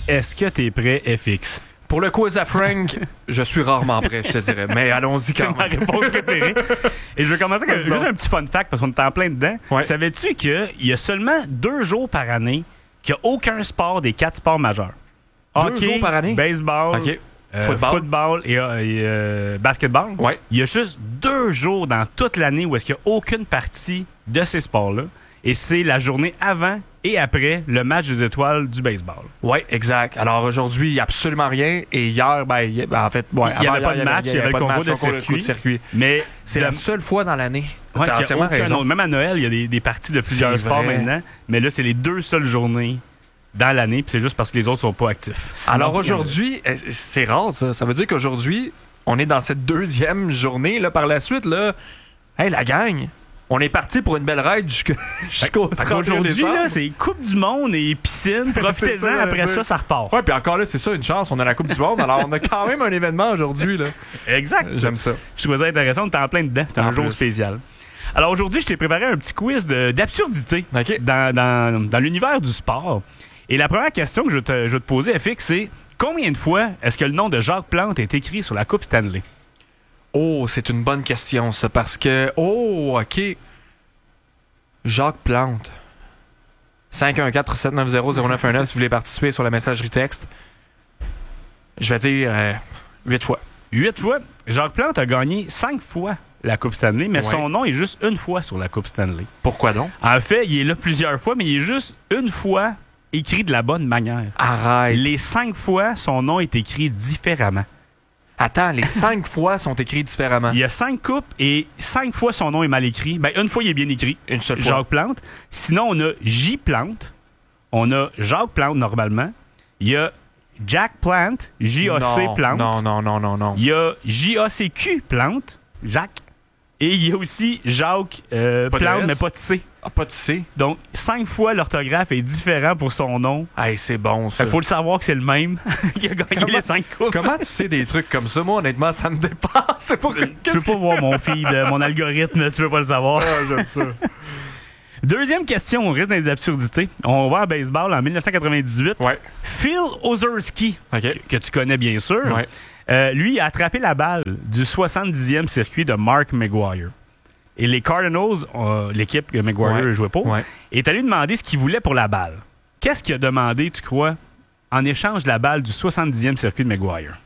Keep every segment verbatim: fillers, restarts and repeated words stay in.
Est-ce que t'es prêt, F X? Pour le quiz à Frank, je suis rarement prêt, je te dirais. Mais allons-y quand même. C'est ma réponse préférée. Et je vais commencer avec juste un petit fun fact parce qu'on est en plein dedans. Ouais. Savais-tu qu'il y a seulement deux jours par année qu'il n'y a aucun sport des quatre sports majeurs? Deux Hockey, jours par année? baseball, OK. euh, Football. football et, euh, et, euh, basketball. Ouais. Il y a juste deux jours dans toute l'année où est-ce qu'il n'y a aucune partie de ces sports-là. Et c'est la journée avant et après le match des étoiles du baseball. Oui, exact. Alors aujourd'hui, il n'y a absolument rien. Et hier, ben, y- ben, en fait, ouais, Il y avant avait pas hier, de match, il y avait le pas concours match, de le concours circuit. de circuit. Mais C'est de- la seule fois dans l'année. Ouais, T'as qu'il y a entièrement aucun raison. autre. Même à Noël, il y a des, des parties de plusieurs C'est sports vrai. maintenant. Mais là, c'est les deux seules journées dans l'année. Puis c'est juste parce que les autres sont pas actifs. Sinon, Alors il y en a- aujourd'hui, eh, c'est rare ça. Ça veut dire qu'aujourd'hui, on est dans cette deuxième journée. Là, par la suite, là, hey, la gang, on est parti pour une belle ride jusqu'au jusqu'au Fait trente et un qu'aujourd'hui, décembre. là, c'est Coupe du Monde et piscine. C'est Profitez-en. ça, Après un ça, peu. ça repart. Ouais, puis encore là, c'est ça, une chance. On a la Coupe du Monde. Alors, on a quand même un événement aujourd'hui. Là. Exact. J'aime ça. Je trouvais ça intéressant. On est en plein dedans. C'est un En jour plus. spécial. Alors aujourd'hui, je t'ai préparé un petit quiz de- d'absurdité OK. dans, dans, dans l'univers du sport. Et la première question que je vais te, je vais te poser, F X, c'est combien de fois est-ce que le nom de Jacques Plante est écrit sur la Coupe Stanley? Oh, c'est une bonne question, ça, parce que... Oh, OK. Jacques Plante. cinq un quatre sept neuf zéro zéro neuf un neuf si vous voulez participer sur la messagerie texte. Je vais dire euh, huit fois. Huit fois. Jacques Plante a gagné cinq fois la Coupe Stanley, mais Ouais. son nom est juste une fois sur la Coupe Stanley. Pourquoi donc? En fait, il est là plusieurs fois, mais il est juste une fois écrit de la bonne manière. Arrête. Les cinq fois, son nom est écrit différemment. Attends, les cinq fois sont écrits différemment. Il y a cinq coupes et cinq fois son nom est mal écrit. Ben, une fois, il est bien écrit. Une seule fois. Jacques Plante. Sinon, on a J. Plante. On a Jacques Plante, normalement. Il y a Jack Plante. J A C Non, Plante. Non, non, non, non, non. Il y a J A C Q Plante. Jacques. Et il y a aussi Jacques euh, Pas de Plante, S. mais pas de C. Ah, pas de C. Donc, cinq fois, l'orthographe est différent pour son nom. Hey, c'est bon, ça. Il faut le savoir que c'est le même qui a gagné Comment- les cinq coupes. Comment tu sais des trucs comme ça? Moi, honnêtement, ça me dépasse. C'est pas que... Tu veux pas voir mon feed, euh, mon algorithme, tu veux pas le savoir. Ah, j'aime ça. Deuxième question, on reste dans les absurdités. On va en baseball en dix-neuf cent quatre-vingt-dix-huit. Ouais. Phil Ozerski, OK. que, que tu connais bien sûr, Ouais. euh, lui a attrapé la balle du soixante-dixième circuit de Mark McGwire. Et les Cardinals, euh, l'équipe que McGwire Ouais. jouait pour, Ouais. est allé demander ce qu'il voulait pour la balle. Qu'est-ce qu'il a demandé, tu crois, en échange de la balle du soixante-dixième circuit de McGwire?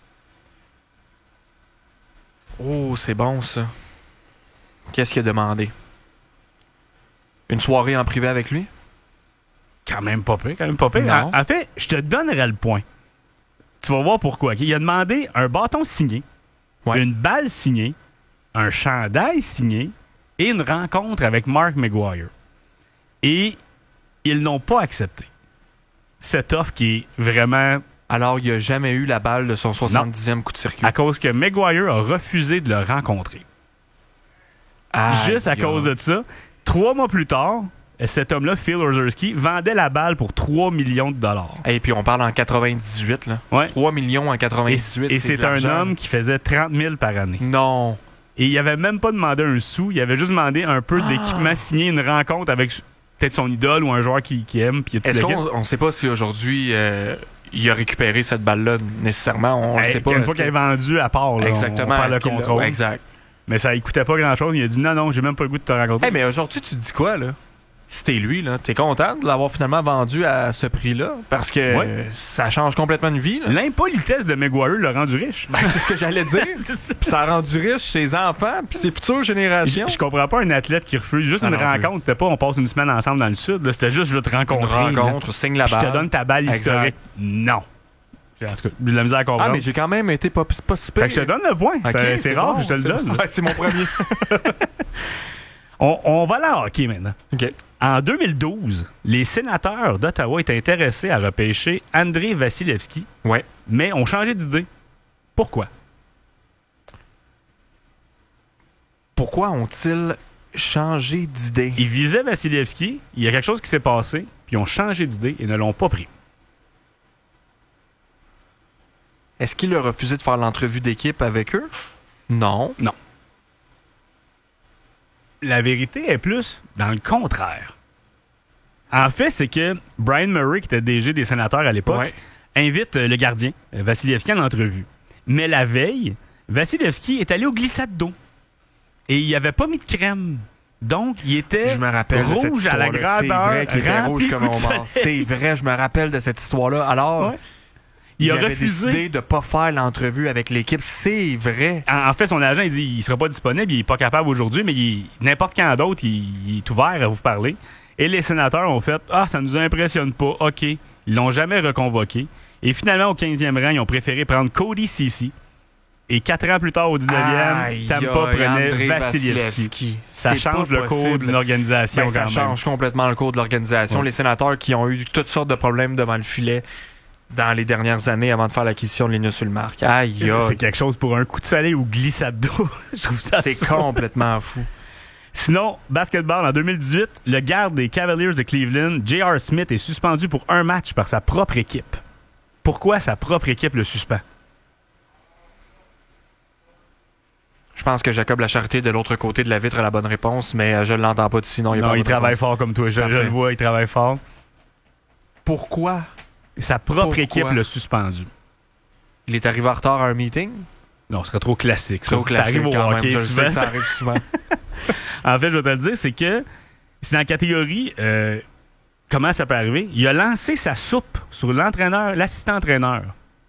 Oh, c'est bon, ça. Qu'est-ce qu'il a demandé? Une soirée en privé avec lui? Quand même pas pire, quand même pas pire. Non. En, en fait, je te donnerai le point. Tu vas voir pourquoi. ok? Il a demandé un bâton signé, Ouais. une balle signée, un chandail signé et une rencontre avec Mark McGwire. Et ils n'ont pas accepté cette offre qui est vraiment Alors, il a jamais eu la balle de son soixante-dixième coup de circuit. à cause que McGwire a refusé de le rencontrer. Aïe, Juste à aïe. cause de ça, trois mois plus tard, cet homme-là, Phil Ozerski, vendait la balle pour trois millions de dollars. Et puis, on parle en quatre-vingt-dix-huit, là. Ouais. trois millions en Et, quatre-vingt-dix-huit. et c'est de un l'argent. homme qui faisait trente mille par année. Non. Et il avait même pas demandé un sou, il avait juste demandé un peu Ah. d'équipement signé, une rencontre avec peut-être son idole ou un joueur qui, qui aime. Puis il y a tout Est-ce le qu'on on sait pas si aujourd'hui, euh, il a récupéré cette balle-là, nécessairement? On kit. le Hey, sait pas. Une Est-ce fois qu'elle est que- vendue à part, là, Exactement. on parle de est-ce qu'il l'a- contrôle. Ouais, exact. Mais ça ne coûtait pas grand-chose. Il a dit non, non, j'ai même pas le goût de te rencontrer. Hey, mais aujourd'hui, tu te dis quoi, là? Si t'es lui, là, t'es content de l'avoir finalement vendu à ce prix-là? Parce que Ouais. euh, ça change complètement de vie, là. L'impolitesse de McGwire l'a rendu riche. Ben, c'est ce que j'allais dire. C'est ça. Puis ça a rendu riche ses enfants, puis ses futures Je, générations. je comprends pas un athlète qui refuse. Juste Ah une non plus. rencontre, c'était pas on passe une semaine ensemble dans le sud. là, C'était juste je veux te Une rencontrer. là. rencontre, signe la Puis je balle. te donne ta balle Exact. historique. Non. En tout cas, j'ai de la misère à comprendre. Ah, mais j'ai quand même été pas, pas si Fait que je te donne le point. Ok, C'est- c'est rare bon, que je te le c'est donne. bon. là. Ouais, c'est mon premier. On, on va là en hockey maintenant. OK. En deux mille douze, les sénateurs d'Ottawa étaient intéressés à repêcher Andrei Vasilevski, Ouais. mais ont changé d'idée. Pourquoi? Pourquoi ont-ils changé d'idée? Ils visaient Vasilevski, il y a quelque chose qui s'est passé, puis ils ont changé d'idée et ne l'ont pas pris. Est-ce qu'il a refusé de faire l'entrevue d'équipe avec eux? Non. La vérité est plus dans le contraire. En fait, c'est que Brian Murray, qui était D G des sénateurs à l'époque, Ouais. invite le gardien, Vasilevski, en entrevue. Mais la veille, Vasilevski est allé au glissade d'eau. Et il n'avait pas mis de crème. Donc, il était je me rappelle rouge à la grandeur. C'est vrai qu'il était rouge comme on mort. C'est vrai, je me rappelle de cette histoire-là. Alors, ouais. il, il a avait refusé décidé de ne pas faire l'entrevue avec l'équipe. C'est vrai. En, en fait, son agent, il dit il ne sera pas disponible, il n'est pas capable aujourd'hui, mais il, n'importe quand d'autre, il, il est ouvert à vous parler. Et les sénateurs ont fait « Ah, ça ne nous impressionne pas. OK. » Ils l'ont jamais reconvoqué. Et finalement, au quinzième rang, ils ont préféré prendre Cody Ceci. Et quatre ans plus tard, au dix-neuvième, Tampa prenait Vasilevski. Ça change le cours d'une organisation. Ben, ça quand change même. complètement le cours de l'organisation. Ouais. Les sénateurs qui ont eu toutes sortes de problèmes devant le filet dans les dernières années avant de faire l'acquisition de Linus Ullmark. Aïe, c'est, c'est quelque chose pour un coup de soleil ou glissade d'eau. Je trouve ça C'est absurde. complètement fou. Sinon, basketball, en deux mille dix-huit, le garde des Cavaliers de Cleveland, J R. Smith, est suspendu pour un match par sa propre équipe. Pourquoi sa propre équipe le suspend? Je pense que Jacob Lacharité de l'autre côté de la vitre a la bonne réponse, mais je ne l'entends pas d'ici. Non, il, non, il travaille réponse. fort comme toi. Je, je le vois, il travaille fort. Pourquoi? Sa propre Pourquoi? équipe l'a suspendu. Il est arrivé en retard à un meeting? Non, ce serait trop classique. Trop ça, classique. Ça arrive au hockey même, souvent. Sais, ça arrive souvent. En fait, je vais te le dire, c'est que c'est dans la catégorie euh, comment ça peut arriver. Il a lancé sa soupe sur l'entraîneur, l'assistant-entraîneur.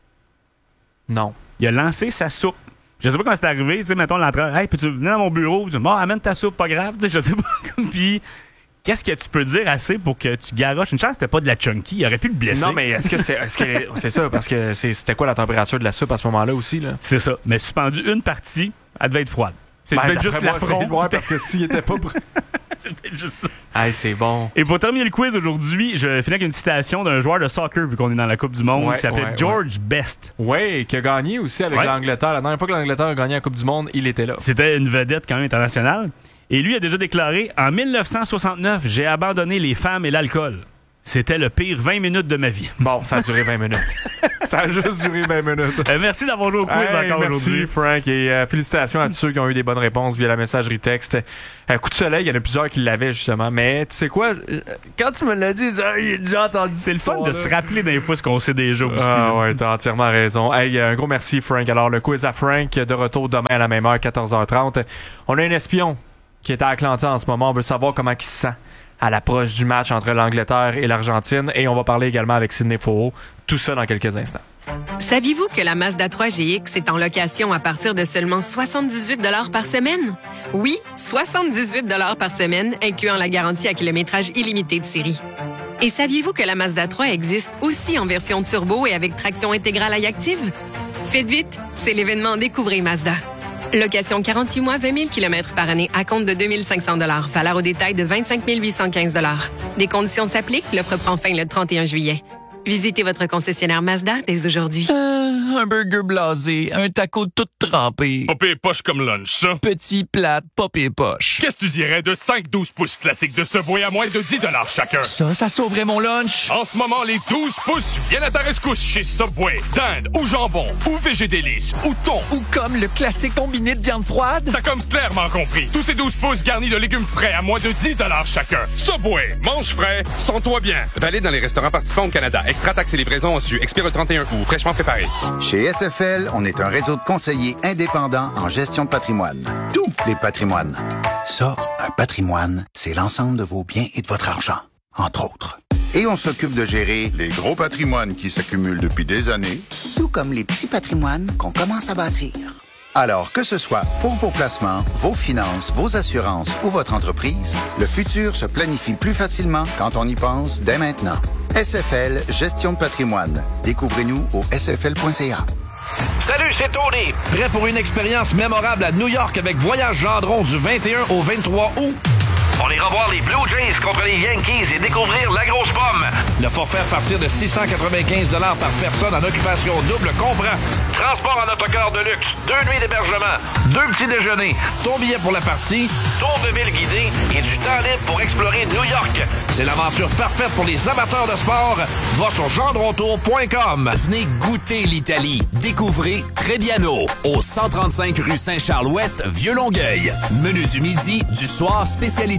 Non. Il a lancé sa soupe. Je sais pas comment c'est arrivé, tu sais, mettons l'entraîneur, hey, peux-tu venir dans mon bureau? Tu dis, bon, amène ta soupe, pas grave, tu sais, je sais pas. Puis, qu'est-ce que tu peux dire assez pour que tu garoches? Une chance, c'était pas de la chunky, il aurait pu le blesser. Non, mais est-ce que c'est, est-ce que c'est ça? Parce que c'est, c'était quoi la température de la soupe à ce moment-là aussi, là? C'est ça. Mais suspendu une partie, elle devait être froide. C'est ben, peut-être juste l'affront. Ouais, parce que s'il était pas... c'est peut-être juste ça. Hey, c'est bon. Et pour terminer le quiz aujourd'hui, je vais finir avec une citation d'un joueur de soccer, vu qu'on est dans la Coupe du Monde, ouais, qui s'appelle ouais, George ouais. Best. Oui, qui a gagné aussi avec ouais. l'Angleterre. La dernière fois que l'Angleterre a gagné la Coupe du Monde, il était là. C'était une vedette quand même internationale. Et lui a déjà déclaré « En dix-neuf cent soixante-neuf, j'ai abandonné les femmes et l'alcool. C'était le pire vingt minutes de ma vie. » Bon, ça a duré vingt minutes. Ça a juste duré vingt minutes. Euh, merci d'avoir joué au quiz hey, encore merci, aujourd'hui. Merci, Frank. Et euh, félicitations à tous ceux qui ont eu des bonnes réponses via la messagerie texte. Un coup de soleil, il y en a plusieurs qui l'avaient, justement. Mais tu sais quoi? Quand tu me l'as dit, j'ai déjà entendu C'est le fun de se rappeler des fois ce qu'on sait déjà aussi. Ah ouais, t'as entièrement raison. Hey, un gros merci, Frank. Alors, le quiz à Frank, de retour demain à la même heure, quatorze heures trente. On a un espion qui est à Atlanta en ce moment. On veut savoir comment il se sent à l'approche du match entre l'Angleterre et l'Argentine. Et on va parler également avec Sidney Fauveau. Tout ça dans quelques instants. Saviez-vous que la Mazda trois G X est en location à partir de seulement soixante-dix-huit dollars par semaine? Oui, soixante-dix-huit dollars par semaine, incluant la garantie à kilométrage illimité de série. Et saviez-vous que la Mazda trois existe aussi en version turbo et avec traction intégrale iActive? Faites vite, c'est l'événement Découvrez Mazda. Location quarante-huit mois, vingt mille kilomètres par année à compte de deux mille cinq cents dollars. Valeur au détail de vingt-cinq mille huit cent quinze dollars. Des conditions s'appliquent. L'offre prend fin le trente et un juillet. Visitez votre concessionnaire Mazda dès aujourd'hui. Euh, un burger blasé, un taco tout trempé. Pas pire poche comme lunch, ça. Petit plat, pas pire poche. Qu'est-ce que tu dirais de cinq douze pouces classiques de Subway à moins de dix dollars chacun? Ça, ça sauverait mon lunch. En ce moment, les douze pouces viennent à ta rescousse chez Subway. Dinde ou jambon ou végédélice ou thon. Ou comme le classique combiné de viande froide. T'as comme clairement compris. Tous ces douze pouces garnis de légumes frais à moins de dix dollars chacun. Subway, mange frais, sens-toi bien. Valide dans les restaurants participants au Canada. Extra taxes et livraison en su. Expire le trente et un août. Fraîchement préparé. Chez S F L, on est un réseau de conseillers indépendants en gestion de patrimoine. Tous les patrimoines. Ça, un patrimoine, c'est l'ensemble de vos biens et de votre argent, entre autres. Et on s'occupe de gérer les gros patrimoines qui s'accumulent depuis des années, tout comme les petits patrimoines qu'on commence à bâtir. Alors, que ce soit pour vos placements, vos finances, vos assurances ou votre entreprise, le futur se planifie plus facilement quand on y pense dès maintenant. S F L, gestion de patrimoine. Découvrez-nous au s f l point c a. Salut, c'est Tony. Prêt pour une expérience mémorable à New York avec Voyage Gendron du vingt et un au vingt-trois août? On ira voir les Blue Jays contre les Yankees et découvrir la grosse pomme. Le forfait à partir de six cent quatre-vingt-quinze dollars par personne en occupation double comprend transport en autocar de luxe, deux nuits d'hébergement, deux petits déjeuners, ton billet pour la partie, tour de ville guidé et du temps libre pour explorer New York. C'est l'aventure parfaite pour les amateurs de sport. Va sur gendrontour point com. Venez goûter l'Italie. Découvrez Trebbiano au cent trente-cinq rue Saint-Charles-Ouest, Vieux-Longueuil. Menu du midi, du soir, spécialité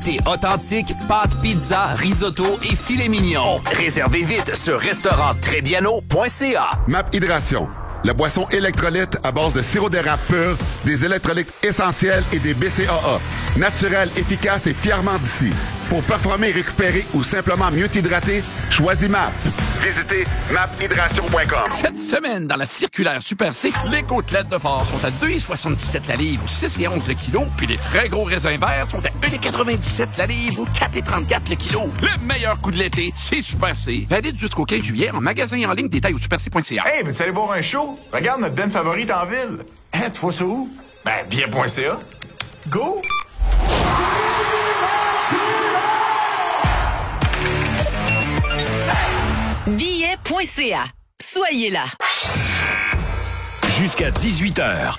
spécialités authentiques, pâtes, pizza, risotto et filet mignon. Réservez vite sur restaurant trébiano point c a. Map Hydration, la boisson électrolyte à base de sirop d'érable pur, des électrolytes essentiels et des B C A A. Naturel, efficace et fièrement d'ici. Pour performer, récupérer ou simplement mieux t'hydrater, choisis M A P. Visitez map hydration point com. Cette semaine, dans la circulaire Super C, les côtelettes de porc sont à deux virgule soixante-dix-sept la livre ou six virgule onze le kilo, puis les très gros raisins verts sont à un virgule quatre-vingt-dix-sept la livre ou quatre virgule trente-quatre le kilo. Le meilleur coup de l'été, c'est Super C. Valide jusqu'au quinze juillet en magasin et en ligne, détail au super c point c a. Hey, veux-tu aller voir un show? Regarde notre band favorite en ville. Hein, tu vois ça où? Ben, bien point c a. Go! billet point c a. Soyez là. Jusqu'à dix-huit heures.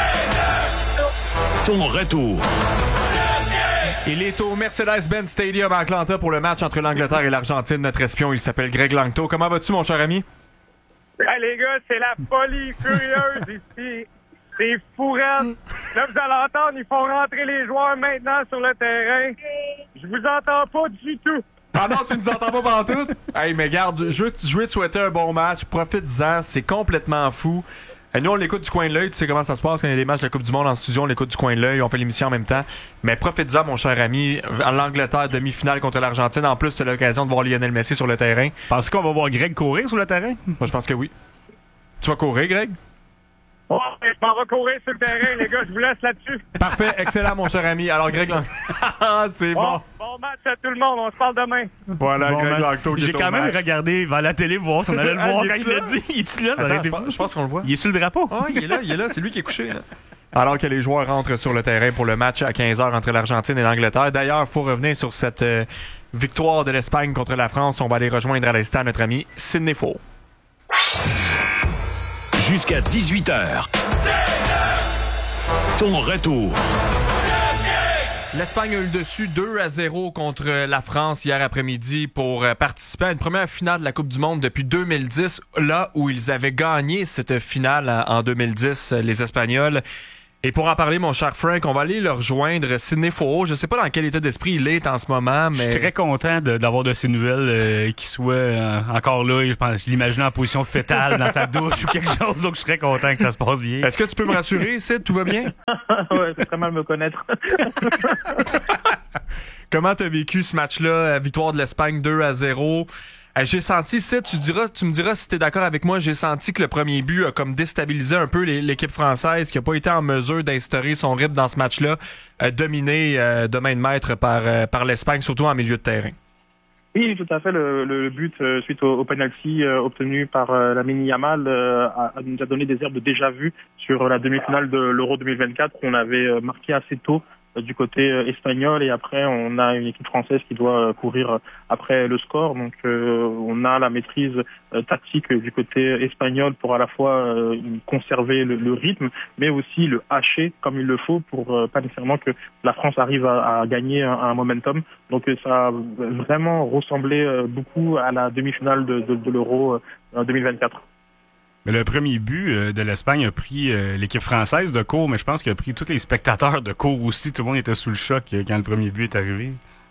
Ton retour. Il est au Mercedes-Benz Stadium à Atlanta pour le match entre l'Angleterre et l'Argentine. Notre espion, il s'appelle Greg Langto. Comment vas-tu, mon cher ami? Hey les gars, c'est la folie furieuse ici. C'est fou, raide. Là, vous allez entendre, ils font rentrer les joueurs maintenant sur le terrain. Je vous entends pas du tout. Ah non, tu nous entends pas pantoute? Hey, mais garde, je veux, je veux te souhaiter un bon match. Profite-en, c'est complètement fou. Et nous, on l'écoute du coin de l'œil. Tu sais comment ça se passe quand il y a des matchs de la Coupe du Monde en studio. On l'écoute du coin de l'œil. On fait l'émission en même temps. Mais profite-en, mon cher ami. L'Angleterre, demi-finale contre l'Argentine. En plus, tu as l'occasion de voir Lionel Messi sur le terrain. Penses-tu qu'on va voir Greg courir sur le terrain? Moi, je pense que oui. Tu vas courir, Greg? Oh, je m'en vais courir sur le terrain, les gars. Je vous laisse là-dessus. Parfait. Excellent, mon cher ami. Alors, Greg Langto. c'est bon. bon. Bon match à tout le monde. On se parle demain. Voilà, bon Greg Langto. J'ai quand même match. regardé vers la télé voir si on allait le voir quand il l'a dit. Il est là? Attends, je, pense, je pense qu'on le voit. Il est sur le drapeau. Ah, oh, il est là, il est là. C'est lui qui est couché, là. Alors que les joueurs rentrent sur le terrain pour le match à quinze heures entre l'Argentine et l'Angleterre. D'ailleurs, il faut revenir sur cette euh, victoire de l'Espagne contre la France. On va aller rejoindre à l'instant notre ami Sidney Faux. Jusqu'à dix-huit heures. Ton retour. L'Espagne a eu le dessus deux à zéro contre la France hier après-midi pour participer à une première finale de la Coupe du Monde depuis deux mille dix, là où ils avaient gagné cette finale en deux mille dix, les Espagnols. Et pour en parler, mon cher Frank, on va aller le rejoindre, Sidney Faux. Je sais pas dans quel état d'esprit il est en ce moment, mais... Je suis très content de, d'avoir de ces nouvelles, euh, qu'il soit euh, encore là. Je pense, je l'imagine en position fétale dans sa douche ou quelque chose, donc je suis très content que ça se passe bien. Est-ce que tu peux me rassurer, Sid, tout va bien? Ouais, c'est très mal me connaître. Comment t'as vécu ce match-là, victoire de l'Espagne deux à zéro? J'ai senti, Sid, tu diras, tu me diras si t'es d'accord avec moi, j'ai senti que le premier but a comme déstabilisé un peu l'équipe française qui a pas été en mesure d'instaurer son rythme dans ce match-là, euh, dominé euh, de main de maître par, euh, par l'Espagne, surtout en milieu de terrain. Oui, tout à fait. Le, le but euh, suite au, au penalty euh, obtenu par euh, Lamine Yamal euh, a, a nous a donné des airs de déjà vu sur la demi-finale de l'Euro deux mille vingt-quatre qu'on avait euh, marqué assez tôt du côté euh, espagnol, et après on a une équipe française qui doit euh, courir après le score, donc euh, on a la maîtrise euh, tactique du côté espagnol pour à la fois euh, conserver le, le rythme, mais aussi le hacher comme il le faut pour euh, pas nécessairement que la France arrive à, à gagner un, un momentum. Donc euh, ça a vraiment ressemblé euh, beaucoup à la demi-finale de, de, de l'Euro euh, deux mille vingt-quatre. Mais le premier but euh, de l'Espagne a pris euh, l'équipe française de court, mais je pense qu'il a pris tous les spectateurs de court aussi. Tout le monde était sous le choc euh, quand le premier but est arrivé.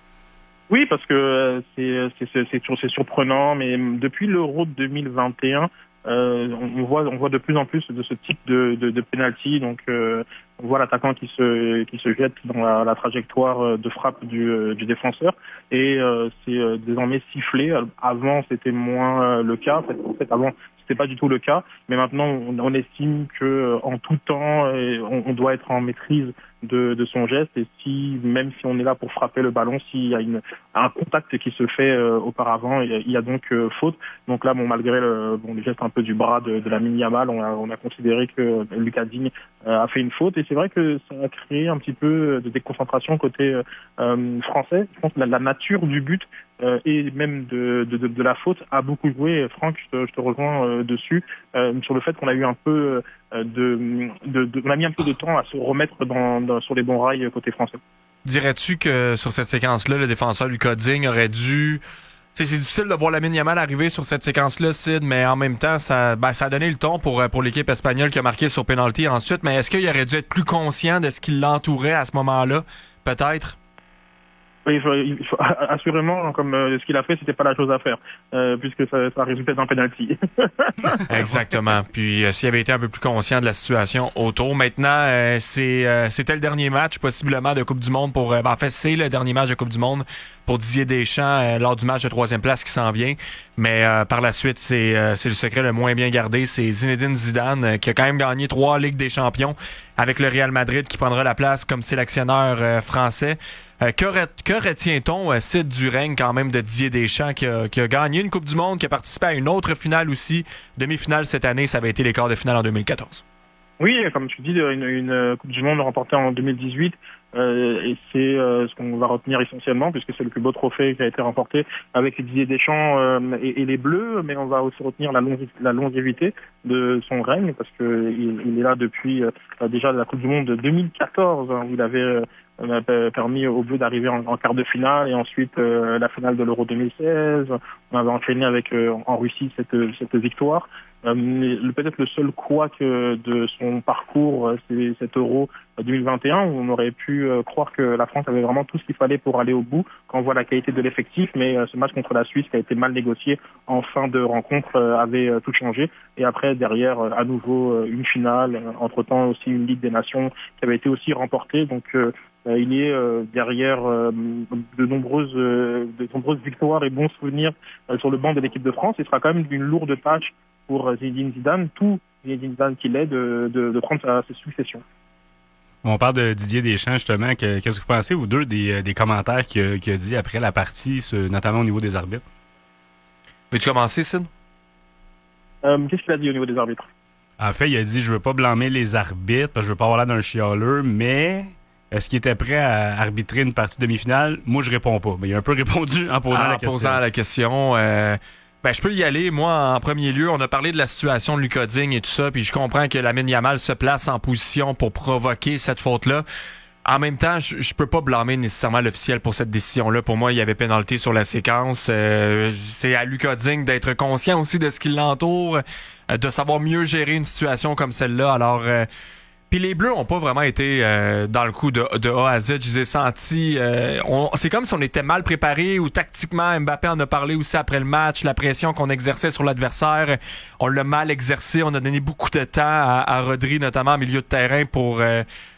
Oui, parce que euh, c'est, c'est, c'est, c'est surprenant, mais depuis l'Euro deux mille vingt et un, euh, on voit on voit de plus en plus de ce type de, de, de penalty. Donc euh, on voit l'attaquant qui se qui se jette dans la, la trajectoire de frappe du, du défenseur, et euh, c'est euh, désormais sifflé. Avant, c'était moins euh, le cas. En fait, avant, c'était pas du tout le cas, mais maintenant on, on estime que euh, en tout temps euh, on, on doit être en maîtrise de, de son geste, et si même si on est là pour frapper le ballon, s'il y a une, un contact qui se fait euh, auparavant, il y, a, il y a donc euh, faute. Donc là, bon, malgré le, bon, le geste un peu du bras de, de Lamine Yamal, on a, on a considéré que Lucas Digne euh, a fait une faute, et c'est vrai que ça a créé un petit peu de déconcentration côté euh, français. Je pense que la, la nature du but euh, et même de, de, de, de la faute a beaucoup joué. Franck, je te, je te rejoins euh, dessus euh, sur le fait qu'on a eu un peu euh, de, de, de, on a mis un peu de temps à se remettre dans, dans, sur les bons rails côté français. Dirais-tu que sur cette séquence-là, le défenseur Lucas Digne aurait dû... T'sais, c'est difficile de voir Lamine Yamal arriver sur cette séquence-là, Sid, mais en même temps, ça, ben, ça a donné le ton pour, pour l'équipe espagnole qui a marqué sur penalty ensuite. Mais est-ce qu'il aurait dû être plus conscient de ce qui l'entourait à ce moment-là, peut-être? Il faut, il faut, assurément, comme euh, ce qu'il a fait, c'était pas la chose à faire, euh, puisque ça, ça résultait d'un penalty. Exactement. Puis euh, s'il avait été un peu plus conscient de la situation autour. Maintenant, euh, c'est euh, c'était le dernier match possiblement de Coupe du Monde pour. Euh, ben, en fait, c'est le dernier match de Coupe du Monde pour Didier Deschamps euh, lors du match de troisième place qui s'en vient. Mais euh, par la suite, c'est euh, c'est le secret le moins bien gardé. C'est Zinedine Zidane euh, qui a quand même gagné trois Ligues des Champions avec le Real Madrid qui prendra la place comme sélectionneur euh, français. Euh, que, re- que retient-on, euh, Sid, du règne quand même de Didier Deschamps qui a, qui a gagné une Coupe du Monde, qui a participé à une autre finale aussi, demi-finale cette année, ça avait été les quarts de finale en deux mille quatorze. Oui, comme tu dis, une, une Coupe du Monde remportée en deux mille dix-huit, euh, et c'est euh, ce qu'on va retenir essentiellement, puisque c'est le plus beau trophée qui a été remporté avec Didier Deschamps euh, et, et les Bleus, mais on va aussi retenir la, long, la longévité de son règne, parce que il, il est là depuis euh, déjà la Coupe du Monde de deux mille quatorze, hein, où il avait euh, On a permis aux Bleus d'arriver en, en quart de finale et ensuite euh, la finale de l'Euro deux mille seize. On avait enchaîné avec euh, en Russie cette, cette victoire. Euh, le, peut-être le seul couac de son parcours, c'est cet Euro deux mille vingt et un où on aurait pu euh, croire que la France avait vraiment tout ce qu'il fallait pour aller au bout quand on voit la qualité de l'effectif. Mais euh, ce match contre la Suisse qui a été mal négocié en fin de rencontre euh, avait euh, tout changé. Et après, derrière, euh, à nouveau euh, une finale. Euh, entre-temps aussi une Ligue des Nations qui avait été aussi remportée. Donc euh, Euh, il est euh, derrière euh, de nombreuses euh, de nombreuses victoires et bons souvenirs euh, sur le banc de l'équipe de France. Il sera quand même une lourde tâche pour euh, Zinedine Zidane, tout Zinedine Zidane qu'il est, de, de, de prendre sa, sa succession. On parle de Didier Deschamps, justement. Que, qu'est-ce que vous pensez, vous deux, des, des commentaires qu'il a, qu'il a dit après la partie, notamment au niveau des arbitres? Veux-tu commencer, Sid? Euh, qu'est-ce qu'il a dit au niveau des arbitres? En fait, il a dit « Je veux pas blâmer les arbitres, parce que je veux pas avoir l'air d'un chialeux, mais... » Est-ce qu'il était prêt à arbitrer une partie demi-finale? Moi, je réponds pas. Mais il a un peu répondu en posant ah, la question. En posant la question, euh, ben, je peux y aller. Moi, en premier lieu, on a parlé de la situation de Lucas Digne et tout ça, puis je comprends que Lamine Yamal se place en position pour provoquer cette faute-là. En même temps, je, je peux pas blâmer nécessairement l'officiel pour cette décision-là. Pour moi, il y avait pénalité sur la séquence. Euh, c'est à Lucas Digne d'être conscient aussi de ce qui l'entoure, euh, de savoir mieux gérer une situation comme celle-là. Alors... Euh, Puis les Bleus ont pas vraiment été euh, dans le coup de, de A à Z. Je les ai sentis... Euh, on, c'est comme si on était mal préparés ou tactiquement, Mbappé en a parlé aussi après le match, la pression qu'on exerçait sur l'adversaire, on l'a mal exercé. On a donné beaucoup de temps à, à Rodri, notamment en milieu de terrain, pour... Euh,